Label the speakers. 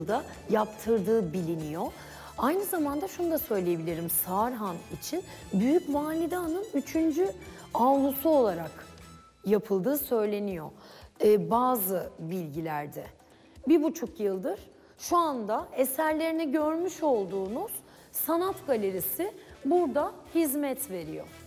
Speaker 1: da yaptırdığı biliniyor. Aynı zamanda şunu da söyleyebilirim, Sarhan için Büyük Valide Han'ın 3. avlusu olarak yapıldığı söyleniyor. Bazı bilgilerde. 1,5 yıldır şu anda eserlerini görmüş olduğunuz sanat galerisi burada hizmet veriyor.